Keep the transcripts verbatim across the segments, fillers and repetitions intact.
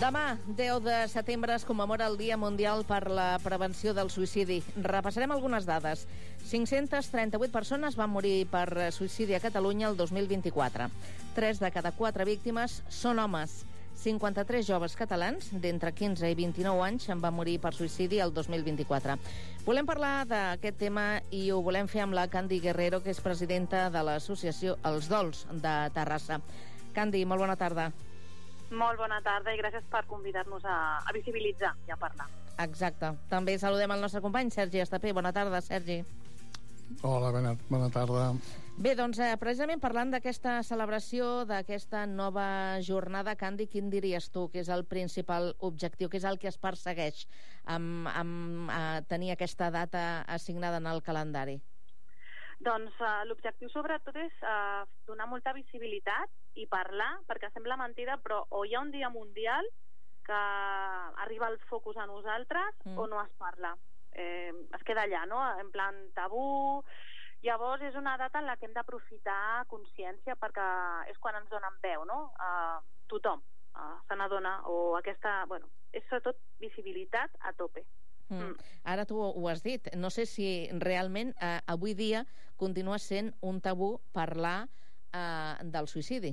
Demà, deu de setembre, es commemora el Dia Mundial per la Prevenció del Suïcidi. Repassarem algunes dades. cinc-centes trenta-vuit persones van morir per suïcidi a Catalunya el dos mil vint-i-quatre. Tres de cada quatre víctimes són homes. cinquanta-tres joves catalans d'entre quinze i vint-i-nou anys en van morir per suïcidi el dos mil vint-i-quatre. Volem parlar d'aquest tema i ho volem fer amb la Candi Guerrero, que és presidenta de l'associació Els Dols de Terrassa. Candi, molt bona tarda. Molt bona tarda i gràcies per convidar-nos a, a visibilitzar i a parlar. Exacte. També saludem el nostre company Sergi Estapé. Bona tarda, Sergi. Hola, bona, bona tarda. Bé, doncs, eh, precisament parlant d'aquesta celebració, d'aquesta nova jornada, Candi, quin diries tu que és el principal objectiu, que és el que es persegueix amb, amb eh, tenir aquesta data assignada en el calendari? Doncs uh, l'objectiu sobretot és uh, donar molta visibilitat i parlar, perquè sembla mentida, però o hi ha un dia mundial que arriba el focus a nosaltres mm. o no es parla. Eh, es queda allà, no? En plan tabú. Llavors és una data en la que hem d'aprofitar consciència, perquè és quan ens donen veu, no? Uh, tothom uh, se n'adona, o aquesta... Bueno, és sobretot visibilitat a tope. Mm. Mm. Ara tu ho has dit, no sé si realment eh, avui dia continua sent un tabú parlar eh, del suïcidi.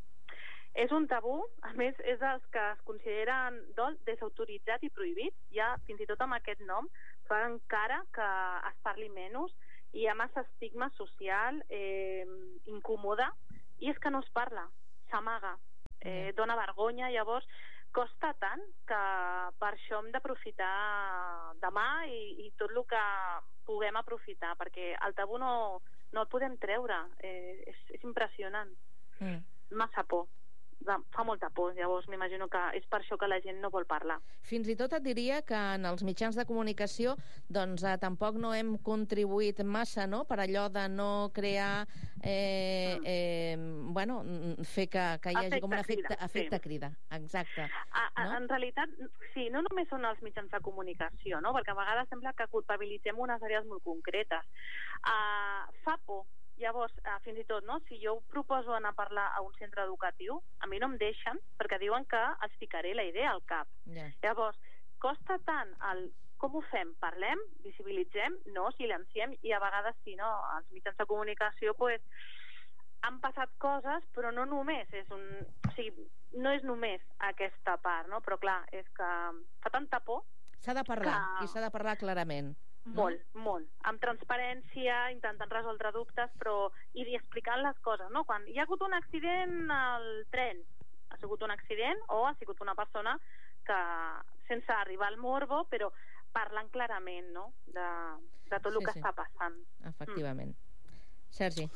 És un tabú, a més és dels que es consideren dol desautoritzat i prohibit, ja fins i tot amb aquest nom fa encara que es parli menys i hi ha massa estigma social eh, incòmode, i és que no es parla, s'amaga, eh, dona vergonya. Llavors costa tant que per això hem d'aprofitar demà i, i tot el que puguem aprofitar, perquè el tabú no, no el podem treure. Eh, és, és impressionant. Mm. Massa por. Fa molta por, llavors m'imagino que és per això que la gent no vol parlar. Fins i tot et diria que en els mitjans de comunicació doncs eh, tampoc no hem contribuït massa, no?, per allò de no crear eh, eh, bueno, fer que, que hi hagi efecte com un efecte crida, efecte sí. crida. Exacte. A, a, no? En realitat, sí, no només són els mitjans de comunicació, no?, perquè a vegades sembla que culpabilitzem unes àrees molt concretes. Uh, fa por. Llavors, eh, fins i tot, no? Si jo proposo anar a parlar a un centre educatiu, a mi no em deixen, perquè diuen que els ficaré la idea al cap. Yeah. Llavors, costa tant el com ho fem? Parlem, visibilitzem, no silenciem, i a vegades sí, no? Els mitjans de comunicació, pues, han passat coses, però no només és un... O sigui, no és només aquesta part, no? Però clar, és que fa tanta por... S'ha de parlar, que... i s'ha de parlar clarament. Molt, no? molt. Amb transparència, intentant resoldre dubtes, però i explicant les coses, no? Quan hi ha hagut un accident al tren, ha sigut un accident o ha sigut una persona que, sense arribar al morbo, però parlant clarament, no?, de, de tot el sí, que sí. està passant. Efectivament. Mm. Sergi.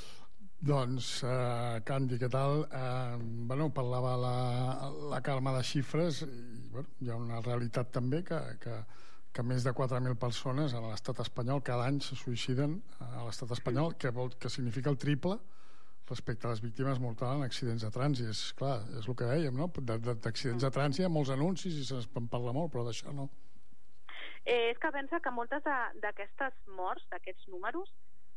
Doncs, uh, Candi, què tal? Uh, bueno, parlava la, la Carme de xifres, i bueno, hi ha una realitat també que... que que més de quatre mil persones a l'estat espanyol cada any se suïciden a l'estat espanyol, que, vol, que significa el triple respecte a les víctimes mortals en accidents de trànsit. És clar, és el que dèiem, no? D'accidents de trànsit hi ha molts anuncis i se'n parla molt, però d'això no. Eh, és que pensa que moltes d'aquestes morts, d'aquests números,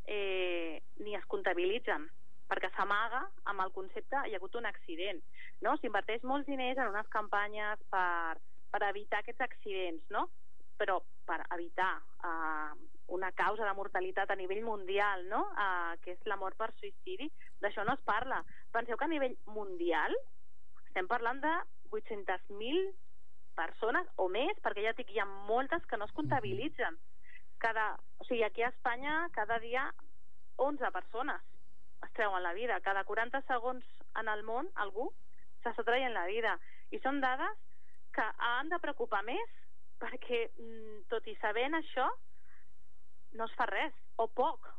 eh, ni es comptabilitzen, perquè s'amaga amb el concepte hi ha hagut un accident, no? S'inverteix molts diners en unes campanyes per, per evitar aquests accidents, no? Però per evitar uh, una causa de mortalitat a nivell mundial, no?, uh, que és la mort per suïcidi, d'això no es parla. Penseu que a nivell mundial estem parlant de vuit-centes mil persones o més, perquè ja dic, hi ha moltes que no es comptabilitzen. Cada, o sigui, aquí a Espanya cada dia onze persones es treuen la vida. Cada quaranta segons en el món algú s'està traient la vida. I són dades que han de preocupar més, perquè tot i sabent això no es fa res, o poc.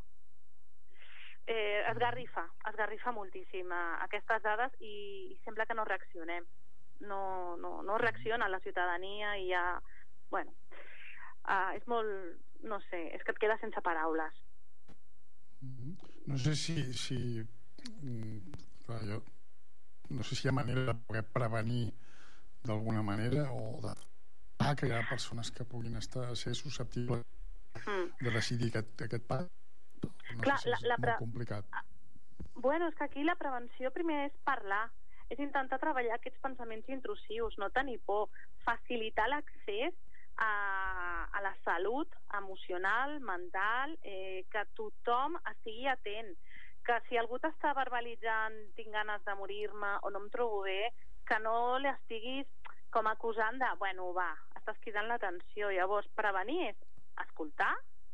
Eh, esgarrifa, esgarrifa moltíssim a aquestes dades i, i sembla que no reaccionem. No, no, no reacciona la ciutadania i ja... Bueno, uh, és molt... No sé, és que et quedes sense paraules. No sé si... si clar, jo, no sé si hi ha manera de poder prevenir d'alguna manera o de Ah, que hi ha persones que puguin estar ser susceptibles mm. de decidir aquest, aquest pas. No Clar, sé si és la, la pre... molt complicat. Bueno, és que aquí la prevenció primer és parlar. és intentar treballar aquests pensaments intrusius, no tenir por, facilitar l'accés a, a la salut emocional, mental, eh, que tothom estigui atent, que si algú t'està verbalitzant tinc ganes de morir-me o no em trobo bé, que no l'estiguis com acusant de, bueno, va, estàs cridant l'atenció. Llavors, prevenir és escoltar,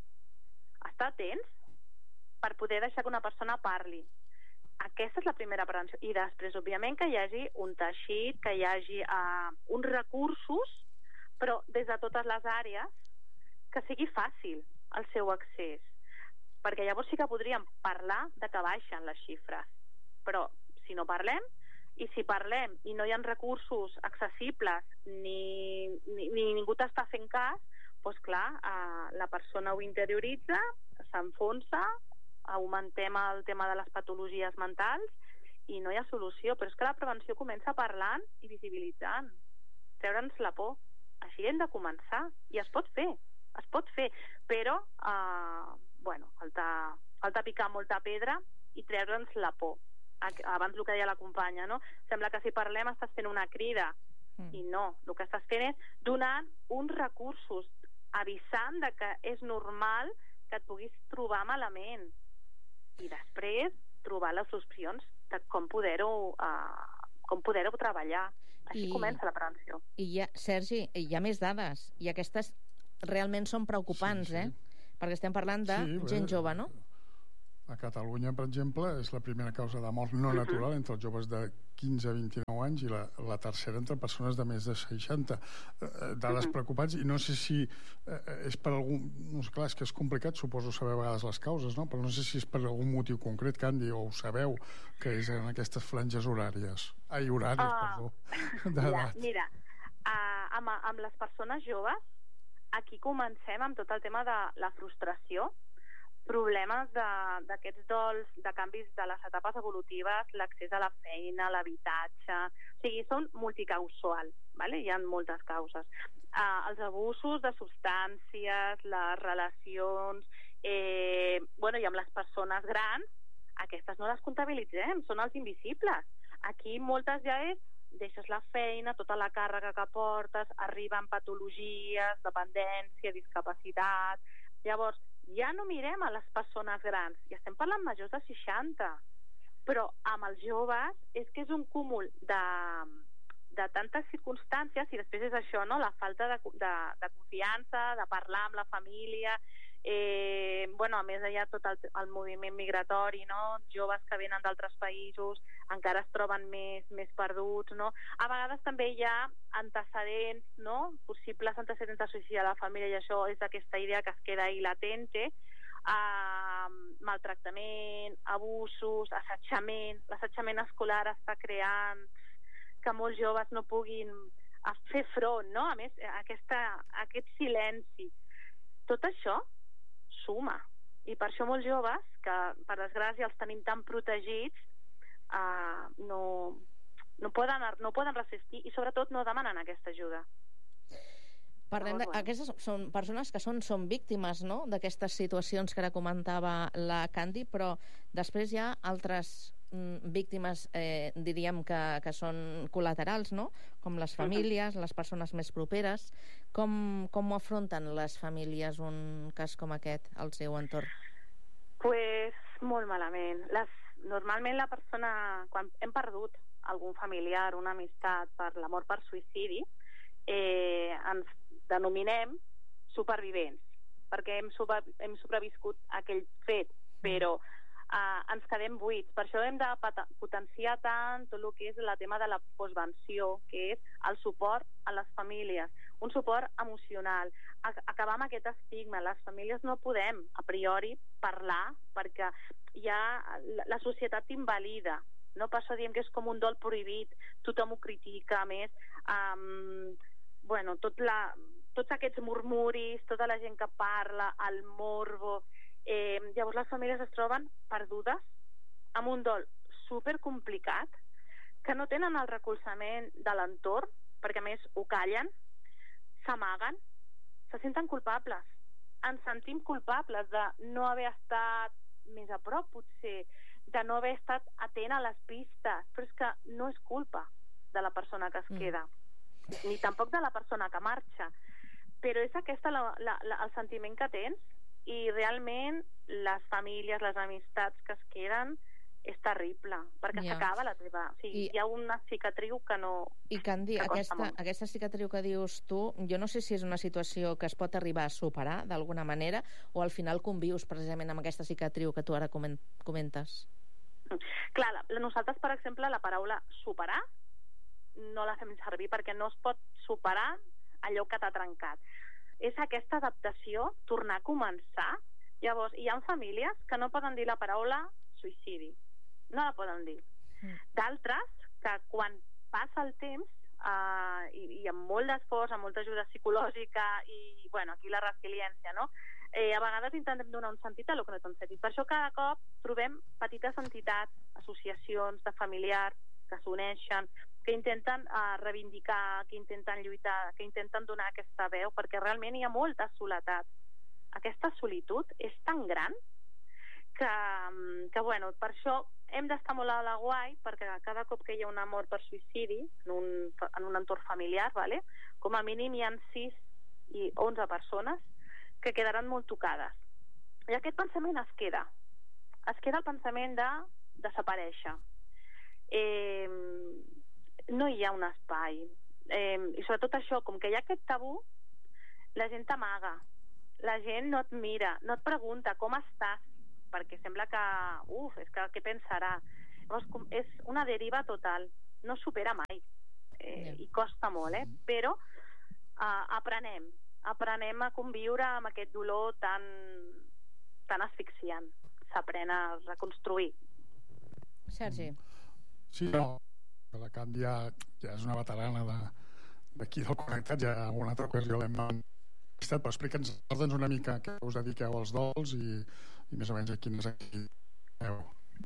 estar atents per poder deixar que una persona parli. Aquesta és la primera prevenció. I després, òbviament, que hi hagi un teixit, que hi hagi uh, uns recursos, però des de totes les àrees, que sigui fàcil el seu accés. Perquè llavors sí que podríem parlar de que baixen les xifres. Però si no parlem, i si parlem i no hi ha recursos accessibles, ni, ni, ni ningú t'està fent cas, doncs clar, uh, la persona ho interioritza, s'enfonsa, augmentem el tema de les patologies mentals i no hi ha solució. Però és que la prevenció comença parlant i visibilitzant, treure'ns la por. Així hem de començar, i es pot fer, es pot fer, però eh, bueno, falta, falta picar molta pedra i treure'ns la por. Abans el que deia la companya, no? Sembla que si parlem estàs fent una crida, mm. i no, el que estàs fent és donant uns recursos, avisant de que és normal que et puguis trobar malament, i després trobar les opcions de com poder-ho uh, com poder-ho treballar. Així I, comença la prevenció. I ja, Sergi, hi ha més dades, i aquestes realment són preocupants, sí, sí. eh? Perquè estem parlant de sí, gent bé, jove, no? A Catalunya, per exemple, és la primera causa de mort no natural uh-huh. entre els joves de quinze a vint-i-nou anys i la, la tercera entre persones de més de seixanta. Eh, dades uh-huh. preocupants, i no sé si eh, és per algun... No sé, clar, és que és complicat, suposo, saber a vegades les causes, no? Però no sé si és per algun motiu concret, Candy, o ho sabeu, que és en aquestes franges horàries. Ai, horàries, uh, perdó, d'edat. Mira, mira uh, amb, amb les persones joves, aquí comencem amb tot el tema de la frustració, problemes d'aquests dols, de canvis de les etapes evolutives, l'accés a la feina, l'habitatge... O sigui, són multicausals, ¿vale? Hi ha moltes causes. Uh, els abusos de substàncies, les relacions... Eh, bueno, i amb les persones grans, aquestes no les comptabilitzem, són els invisibles. Aquí moltes ja és deixes la feina, tota la càrrega que portes, arriben patologies, dependència, discapacitat... Llavors, ja no mirem a les persones grans, ja estem parlant majors de seixanta, però amb els joves és que és un cúmul de, de tantes circumstàncies, i després és això, no? La falta de, de, de confiança, de parlar amb la família, eh, bueno, a més hi ha tot el, el moviment migratori, no? Joves que venen d'altres països encara es troben més, més perduts, no? A vegades també hi ha antecedents, no? Possibles antecedents de suïcidi a la família, i això és aquesta idea que es queda ahí latente, uh, maltractament, abusos, assetjament. L'assetjament escolar està creant que molts joves no puguin fer front, no? A més, aquesta, aquest silenci. Tot això suma, i per això molts joves, que per desgràcia els tenim tan protegits, uh, no, no, poden, no poden resistir, i sobretot no demanen aquesta ajuda. Parlem de, aquestes són persones que són, són víctimes, no?, d'aquestes situacions que ara comentava la Candy, però després hi ha altres mm, víctimes, eh, diríem que, que són col·laterals, no?, com les famílies, uh-huh. les persones més properes. Com, com ho afronten les famílies un cas com aquest al seu entorn? Pues molt malament. Les, normalment la persona, quan hem perdut algun familiar, una amistat per la mort per suïcidi, eh, ens denominem supervivents, perquè hem, super, hem sobreviscut a aquell fet, però eh, ens quedem buits. Per això hem de potenciar tant tot el que és el tema de la postvenció, que és el suport a les famílies, un suport emocional, acabar amb aquest estigma. Les famílies no podem a priori parlar perquè ja la societat t'invalida, no? Per això diem que és com un dol prohibit, tothom ho critica. A més, um, bueno, tot la, tots aquests murmuris, tota la gent que parla, el morbo, eh, llavors les famílies es troben perdudes amb un dol supercomplicat, que no tenen el recolzament de l'entorn, perquè a més ho callen, s'amaguen, se senten culpables. Ens sentim culpables de no haver estat més a prop, potser, de no haver estat atent a les pistes, però és que no és culpa de la persona que es queda, mm. ni tampoc de la persona que marxa, però és aquesta la, la, la, el sentiment que tens, i realment les famílies, les amistats que es queden és terrible, perquè ja. s'acaba la teva... O sigui, I... hi ha una cicatriu que no... I Candi, aquesta, aquesta cicatriu que dius tu, jo no sé si és una situació que es pot arribar a superar d'alguna manera, o al final convius precisament amb aquesta cicatriu que tu ara comentes. Clar, la, nosaltres, per exemple, la paraula superar no la fem servir perquè no es pot superar allò que t'ha trencat. És aquesta adaptació, tornar a començar. Llavors, hi ha famílies que no poden dir la paraula suïcidi. No la poden dir. Mm. D'altres, que quan passa el temps, eh, i, i amb molt d'esforç, amb molta ajuda psicològica, i, bueno, aquí la resiliència, no?, eh, a vegades intentem donar un sentit a lo que no té un sentit. Per això cada cop trobem petites entitats, associacions de familiars que s'uneixen, que intenten uh, reivindicar, que intenten lluitar, que intenten donar aquesta veu, perquè realment hi ha molta soledat. Aquesta solitud és tan gran que, que bueno, per això hem d'estar molt a la guai, perquè cada cop que hi ha una mort per suïcidi en un, en un entorn familiar, vale? Com a mínim hi ha sis i onze persones que quedaran molt tocades. I aquest pensament es queda. Es queda el pensament de desaparèixer. Eh, no hi ha un espai. Eh, I sobretot això, com que hi ha aquest tabú, la gent t'amaga. La gent no et mira, no et pregunta com estàs, perquè sembla que, uf, és que què pensarà? Llavors, és una deriva total. No supera mai. Eh, I costa molt, eh? Però eh, aprenem. Aprenem a conviure amb aquest dolor tan, tan asfixiant. S'aprèn a reconstruir. Sergi. Sí, no. La Candi ja, ja és una veterana d'aquí de, del Connectat, ja en alguna altra ocasió l'hem estat, però explica'ns una mica què us dediqueu als dols i, i més o menys a quines activitats.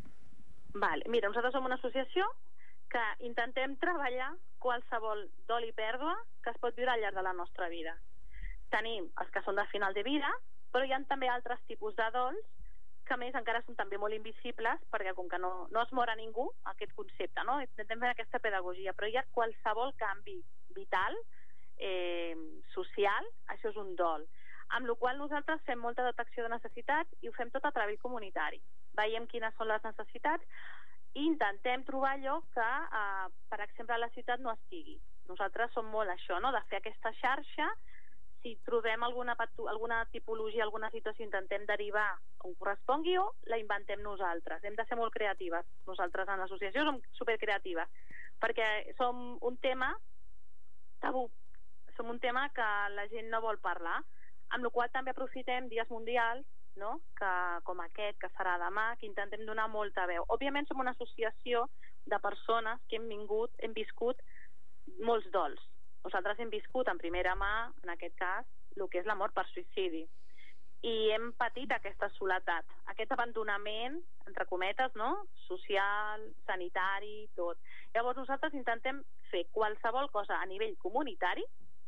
Vale. Mira, nosaltres som una associació que intentem treballar qualsevol dol i pèrdua que es pot viure al llarg de la nostra vida. Tenim els que són de final de vida, però hi ha també altres tipus de dols que a més encara són també molt invisibles, perquè com que no, no es mor a ningú, aquest concepte, no? Intentem fer aquesta pedagogia, però hi ha qualsevol canvi vital, eh, social, això és un dol. Amb la qual nosaltres fem molta detecció de necessitats i ho fem tot a través comunitari. Veiem quines són les necessitats i intentem trobar allò que, eh, per exemple, a la ciutat no estigui. Nosaltres som molt això, no?, de fer aquesta xarxa. Si trobem alguna, alguna tipologia, alguna situació, intentem derivar on correspongui o la inventem nosaltres. Hem de ser molt creatives. Nosaltres en l'associació som supercreatives, perquè som un tema tabú. Som un tema que la gent no vol parlar, amb la qual també aprofitem dies mundials, no?, que, com aquest, que serà demà, que intentem donar molta veu. Òbviament som una associació de persones que hem vingut, hem viscut molts dols. Nosaltres hem viscut en primera mà, en aquest cas, el que és la mort per suïcidi. I hem patit aquesta soledat, aquest abandonament, entre cometes, no?, social, sanitari, tot. Llavors nosaltres intentem fer qualsevol cosa a nivell comunitari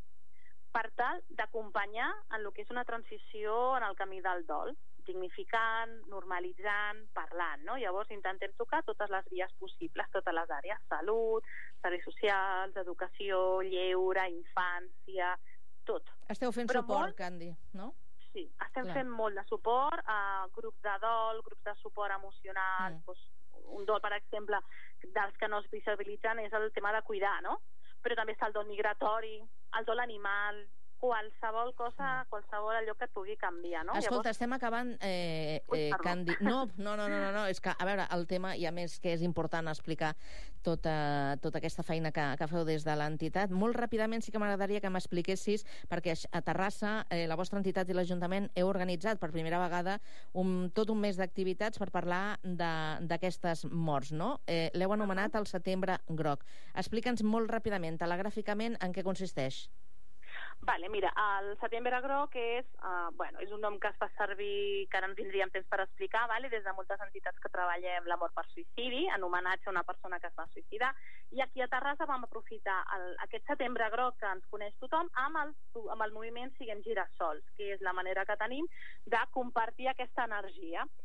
per tal d'acompanyar en el que és una transició en el camí del dol, dignificant, normalitzant, parlant, no? Llavors intentem tocar totes les vies possibles, totes les àrees, salut, serveis socials, educació, lleure, infància, tot. Esteu fent Però suport, molt... Candi, no? Sí, estem Clar. fent molt de suport a grups de dol, grups de suport emocional, mm. doncs, un dol, per exemple, dels que no es visibilitzen és el tema de cuidar, no? Però també està el dol migratori, el dol animal, qualsevol cosa, qualsevol allò que et pugui canviar, no? Escolta, Llavors... estem acabant, eh, eh, Candi. No, no, no, no, no, és que, a veure, el tema, i a més que és important explicar tota, tota aquesta feina que, que feu des de l'entitat. Molt ràpidament sí que m'agradaria que m'expliquessis, perquè a Terrassa eh, la vostra entitat i l'Ajuntament heu organitzat per primera vegada un, tot un mes d'activitats per parlar d'aquestes morts, no? Eh, l'heu anomenat el Setembre Groc. Explica'ns molt ràpidament, telegràficament, en què consisteix. Vale, mira, el Setembre Groc és, uh, bueno, és un nom que es fa servir, que ara no tindríem temps per explicar, vale? Des de moltes entitats que treballem la mort per suïcidi, en homenatge a una persona que es va suïcidar, i aquí a Terrassa vam aprofitar el, aquest Setembre Groc que ens coneix tothom amb el, amb el moviment Siguem Girassols, que és la manera que tenim de compartir aquesta energia.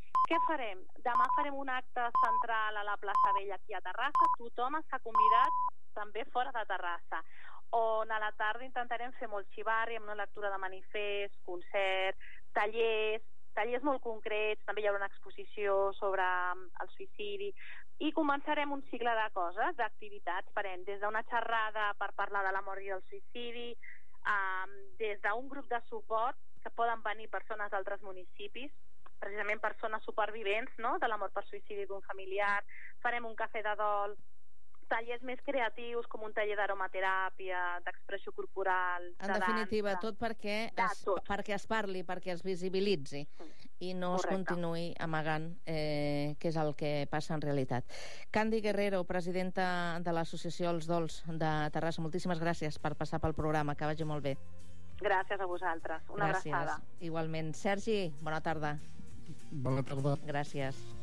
Què farem? Demà farem un acte central a la plaça Vella aquí a Terrassa. Tothom està convidat també fora de Terrassa, on a la tarda intentarem fer molt xivarri amb una lectura de manifest, concert, tallers, tallers molt concrets, també hi haurà una exposició sobre el suïcidi, i començarem un cicle de coses, d'activitats, farem des d'una xerrada per parlar de la mort i del suïcidi, um, des d'un grup de suport, que poden venir persones d'altres municipis, precisament persones supervivents, no?, de la mort per suïcidi d'un familiar, farem un cafè de dol, tallers més creatius, com un taller d'aromateràpia, d'expressió corporal, de En definitiva, dansa. tot perquè De es, tot. perquè es parli, perquè es visibilitzi i no es Correcte. continuï amagant eh, què és el que passa en realitat. Candy Guerrero, presidenta de l'associació Els Dols de Terrassa, moltíssimes gràcies per passar pel programa, que vagi molt bé. Gràcies a vosaltres. Una Gràcies. abraçada. Igualment. Sergi, bona tarda. Bona tarda. Gràcies.